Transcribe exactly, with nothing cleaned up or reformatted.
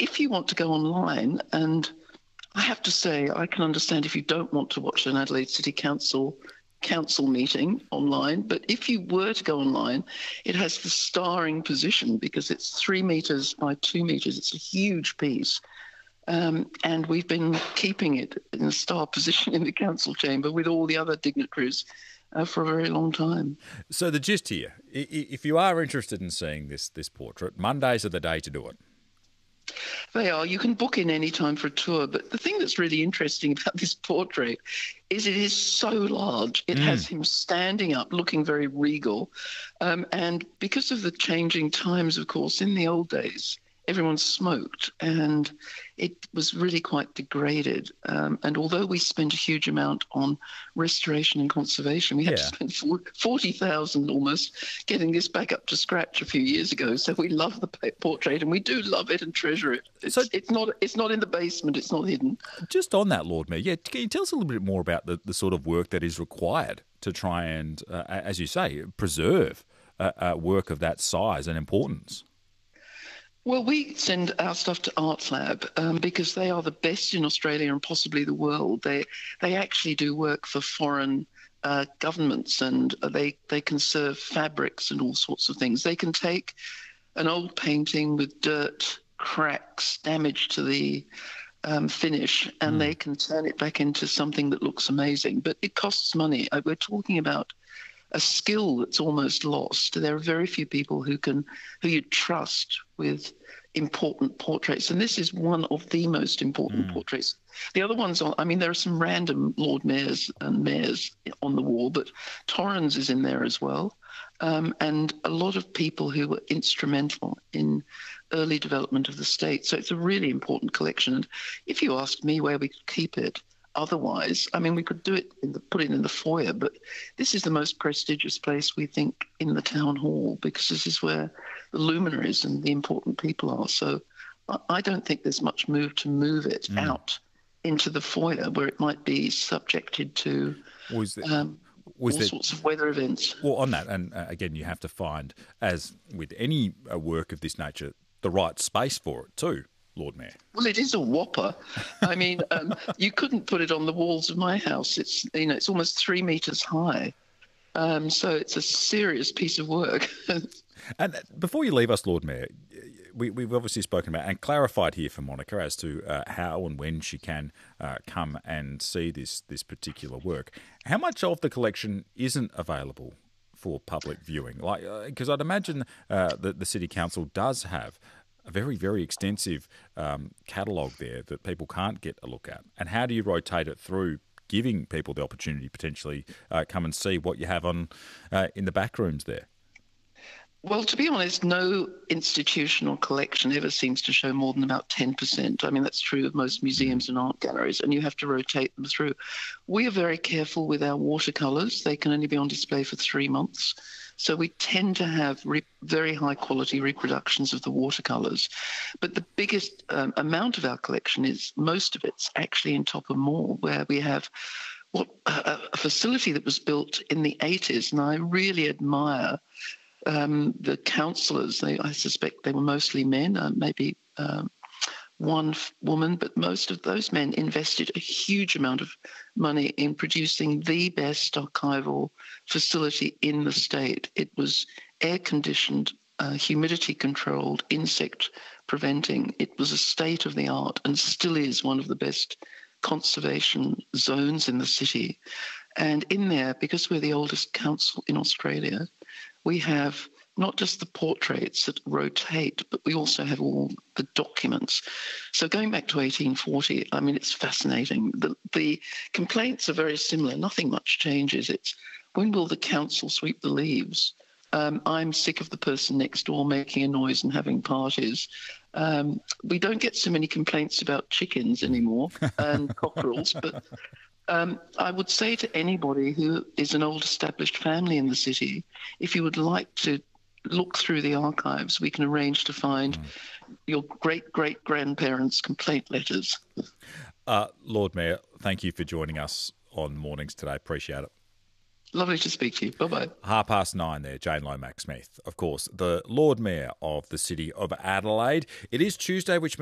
if you want to go online, and I have to say, I can understand if you don't want to watch an Adelaide City Council council meeting online, but if you were to go online, it has the starring position because it's three metres by two metres. It's a huge piece. Um, and we've been keeping it in a star position in the council chamber with all the other dignitaries uh, for a very long time. So the gist here, if you are interested in seeing this this portrait, Mondays are the day to do it. They are. You can book in any time for a tour. But the thing that's really interesting about this portrait is it is so large. It mm. has him standing up, looking very regal. Um, and because of the changing times, of course, in the old days, everyone smoked and it was really quite degraded. Um, and although we spent a huge amount on restoration and conservation, we had yeah. to spend forty thousand almost getting this back up to scratch a few years ago. So we love the portrait and we do love it and treasure it. It's, so, it's not it's not in the basement. It's not hidden. Just on that, Lord Mayor, yeah, can you tell us a little bit more about the, the sort of work that is required to try and, uh, as you say, preserve uh, uh, work of that size and importance? Well, we send our stuff to ArtLab um, because they are the best in Australia and possibly the world. They they actually do work for foreign uh, governments and they, they conserve fabrics and all sorts of things. They can take an old painting with dirt, cracks, damage to the um, finish, and mm. they can turn it back into something that looks amazing. But it costs money. We're talking about a skill that's almost lost. There are very few people who can, who you trust with important portraits, and this is one of the most important mm. portraits. The other ones, are, I mean, there are some random Lord Mayors and Mayors on the wall, but Torrens is in there as well, um, and a lot of people who were instrumental in early development of the state. So it's a really important collection. And if you asked me where we could keep it, otherwise, I mean, we could do it, in the, put it in the foyer, but this is the most prestigious place, we think, in the town hall, because this is where the luminaries and the important people are. So I don't think there's much move to move it mm. out into the foyer where it might be subjected to was there, um, was all there, sorts of weather events. Well, on that, and uh, again, you have to find, as with any uh, work of this nature, the right space for it too, Lord Mayor. Well, it is a whopper. I mean, um, you couldn't put it on the walls of my house. It's, you know, it's almost three metres high. Um, so it's a serious piece of work. And before you leave us, Lord Mayor, we, we've obviously spoken about and clarified here for Monica as to uh, how and when she can uh, come and see this this particular work. How much of the collection isn't available for public viewing? Like, because uh, I'd imagine uh, that the City Council does have a very, very extensive um, catalogue there that people can't get a look at. And how do you rotate it through, giving people the opportunity potentially uh, come and see what you have on uh, in the back rooms there? Well, to be honest, no institutional collection ever seems to show more than about ten percent. I mean, that's true of most museums and art galleries, and you have to rotate them through. We are very careful with our watercolours. They can only be on display for three months. So we tend to have re- very high-quality reproductions of the watercolours. But the biggest um, amount of our collection is, most of it's actually in Topper Mall, where we have what a, a facility that was built in the eighties, and I really admire Um, the councillors. They, I suspect they were mostly men, uh, maybe um, one f- woman, but most of those men invested a huge amount of money in producing the best archival facility in the state. It was air-conditioned, uh, humidity-controlled, insect-preventing. It was a state-of-the-art and still is one of the best conservation zones in the city. And in there, because we're the oldest council in Australia, we have not just the portraits that rotate, but we also have all the documents. So going back to eighteen forty, I mean, it's fascinating. The, the complaints are very similar. Nothing much changes. It's, when will the council sweep the leaves? Um, I'm sick of the person next door making a noise and having parties. Um, we don't get so many complaints about chickens anymore and cockerels, but Um, I would say to anybody who is an old established family in the city, if you would like to look through the archives, we can arrange to find mm. your great-great-grandparents' complaint letters. Uh, Lord Mayor, thank you for joining us on Mornings today. Appreciate it. Lovely to speak to you. Bye-bye. Half past nine there, Jane Lomax-Smith, of course, the Lord Mayor of the City of Adelaide. It is Tuesday, which